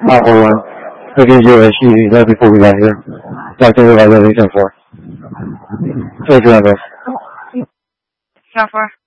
Alpha 1. Look into your SUV right before we got here. Talk to me about everything 10-4. Take your number. 10-4.